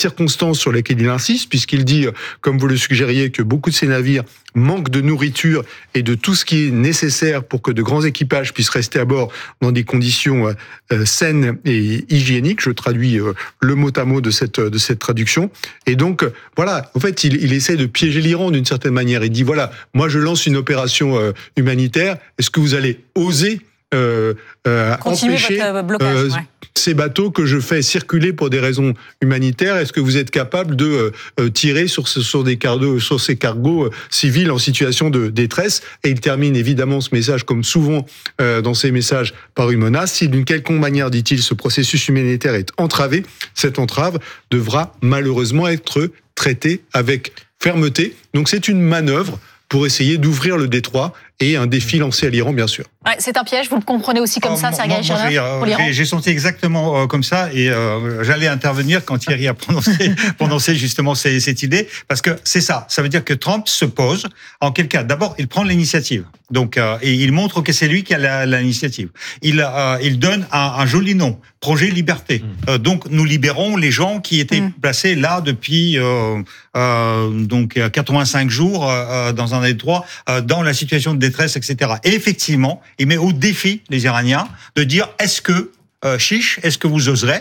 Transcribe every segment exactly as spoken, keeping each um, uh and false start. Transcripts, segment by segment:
circonstances sur lesquelles il insiste, puisqu'il dit, comme vous le suggériez, que beaucoup de ces navires manquent de nourriture et de tout ce qui est nécessaire pour que de grands équipages puissent rester à bord dans des conditions euh, saines et hygiéniques. Je traduis euh, le mot à mot de cette de cette traduction. Et donc euh, voilà, en fait, il, il essaie de piéger l'Iran d'une certaine manière. Il dit voilà, moi je lance une opération euh, humanitaire. Est-ce que vous allez oser Euh, euh, empêcher blocage, euh, ouais. ces bateaux que je fais circuler pour des raisons humanitaires? Est-ce que vous êtes capable de euh, tirer sur, ce, sur, des cargos, sur ces cargos euh, civils en situation de détresse? Et il termine évidemment ce message, comme souvent euh, dans ces messages, par une menace. Si d'une quelconque manière, dit-il, ce processus humanitaire est entravé, cette entrave devra malheureusement être traitée avec fermeté. Donc c'est une manœuvre pour essayer d'ouvrir le détroit et un défi lancé à l'Iran, bien sûr. Ouais, c'est un piège, vous le comprenez aussi comme oh, ça, Sergueï Chernov, pour l'Iran ? J'ai senti exactement euh, comme ça, et euh, j'allais intervenir quand Thierry a prononcé, prononcé justement ces, cette idée, parce que c'est ça, ça veut dire que Trump se pose, en quel cas, d'abord, il prend l'initiative, donc, euh, et il montre que c'est lui qui a l'initiative. Il, euh, il donne un, un joli nom, Projet Liberté. Mmh. Euh, donc, nous libérons les gens qui étaient mmh. placés là depuis euh, euh, donc quatre-vingt-cinq jours euh, dans un détroit, euh, dans la situation de détresse, et cetera. Et effectivement, il met au défi les Iraniens de dire est-ce que, euh, chiche, est-ce que vous oserez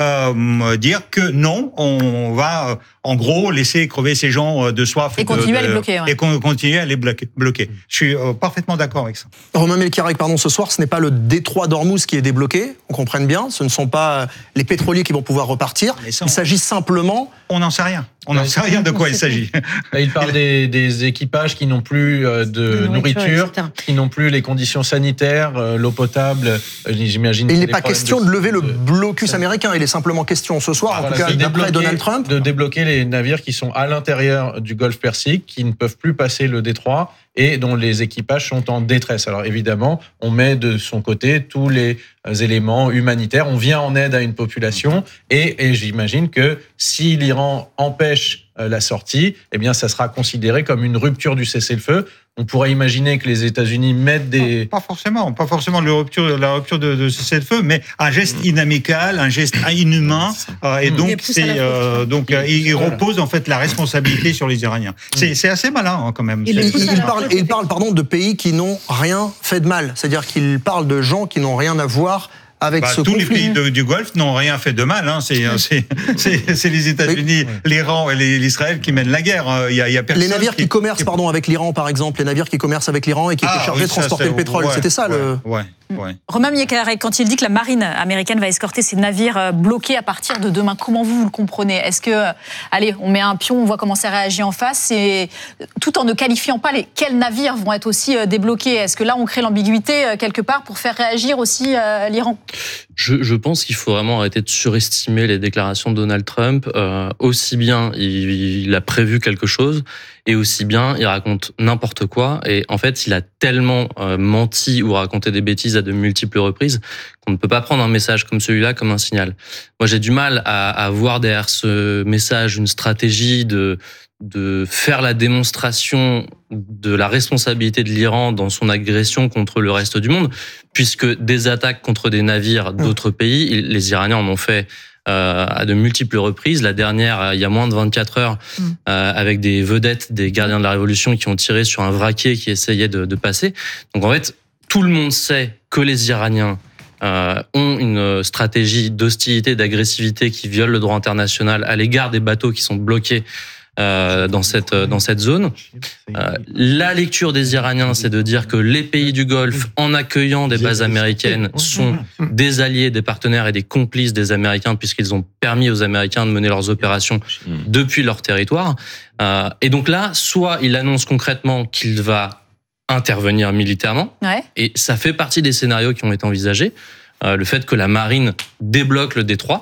euh, dire que non, on va euh, en gros laisser crever ces gens de soif et, et continuer de, de, à les bloquer, ouais. et continuer à les bloquer. bloquer. Je suis euh, parfaitement d'accord avec ça. Romain Melchiarec, pardon, ce soir, ce n'est pas le détroit d'Ormuz qui est débloqué, on comprenne bien, ce ne sont pas les pétroliers qui vont pouvoir repartir, ça, il s'agit simplement... On n'en sait rien. On n'en sait rien de quoi il s'agit. Il parle des, des équipages qui n'ont plus de, de nourriture, nourriture qui n'ont plus les conditions sanitaires, l'eau potable, j'imagine. Il n'est pas question de, de lever le blocus de... américain, il est simplement question ce soir, ah, en voilà, tout cas d'après Donald Trump, de débloquer les navires qui sont à l'intérieur du Golfe Persique, qui ne peuvent plus passer le détroit et dont les équipages sont en détresse. Alors évidemment, on met de son côté tous les éléments humanitaires, on vient en aide à une population et, et j'imagine que si l'Iran empêche la sortie, eh bien ça sera considéré comme une rupture du cessez-le-feu. On pourrait imaginer que les États-Unis mettent des... Non, pas forcément, pas forcément la rupture, la rupture de, de cessez-le-feu, mais un geste inamical, un geste inhumain, euh, et donc c'est euh, donc euh, il repose en fait la responsabilité sur les Iraniens. C'est, c'est assez malin hein, quand même. Il, il, il parle, il parle pardon de pays qui n'ont rien fait de mal, c'est-à-dire qu'il parle de gens qui n'ont rien à voir avec bah, ce tous conflit. les pays de, du Golfe n'ont rien fait de mal. Hein. C'est, c'est, c'est, c'est les États-Unis, oui. l'Iran et les, l'Israël qui mènent la guerre. Il y a, il y a personne les navires qui, qui commercent, qui... pardon, avec l'Iran, par exemple, les navires qui commercent avec l'Iran et qui ah, étaient chargés oui, de transporter ça, le pétrole, ouais, c'était ça ouais, le. Ouais. Ouais. Romain Melchiarec, quand il dit que la marine américaine va escorter ces navires bloqués à partir de demain, comment vous, vous le comprenez ? Est-ce que, allez, on met un pion, on voit comment ça réagit en face, et tout en ne qualifiant pas les quels navires vont être aussi débloqués ? Est-ce que là, on crée l'ambiguïté quelque part pour faire réagir aussi euh, l'Iran ? Je, je pense qu'il faut vraiment arrêter de surestimer les déclarations de Donald Trump. Euh, aussi bien il, il a prévu quelque chose, et aussi bien il raconte n'importe quoi. Et en fait, il a tellement euh, menti ou raconté des bêtises à de multiples reprises qu'on ne peut pas prendre un message comme celui-là comme un signal. Moi, j'ai du mal à, à voir derrière ce message une stratégie de de faire la démonstration de la responsabilité de l'Iran dans son agression contre le reste du monde, puisque des attaques contre des navires d'autres pays, les Iraniens en ont fait euh, à de multiples reprises. La dernière, il y a moins de vingt-quatre heures, euh, avec des vedettes des gardiens de la Révolution qui ont tiré sur un vraquier qui essayait de, de passer. Donc en fait, tout le monde sait que les Iraniens Euh, ont une stratégie d'hostilité, d'agressivité qui viole le droit international à l'égard des bateaux qui sont bloqués euh, dans cette dans cette zone. Euh, la lecture des Iraniens, c'est de dire que les pays du Golfe, en accueillant des bases américaines, sont des alliés, des partenaires et des complices des Américains, puisqu'ils ont permis aux Américains de mener leurs opérations depuis leur territoire. Euh, et donc là, soit il annonce concrètement qu'il va intervenir militairement, ouais. et ça fait partie des scénarios qui ont été envisagés. Euh, le fait que la marine débloque le détroit,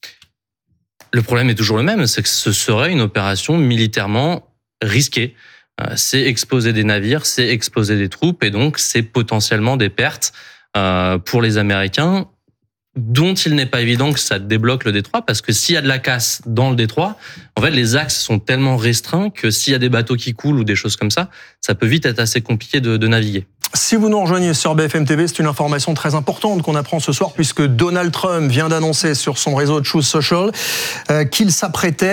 le problème est toujours le même, c'est que ce serait une opération militairement risquée. Euh, c'est exposer des navires, c'est exposer des troupes, et donc c'est potentiellement des pertes euh, pour les Américains, dont il n'est pas évident que ça débloque le détroit, parce que s'il y a de la casse dans le détroit, en fait, les axes sont tellement restreints que s'il y a des bateaux qui coulent ou des choses comme ça, ça peut vite être assez compliqué de, de naviguer. Si vous nous rejoignez sur B F M T V, c'est une information très importante qu'on apprend ce soir, puisque Donald Trump vient d'annoncer sur son réseau Truth Social euh, qu'il s'apprêtait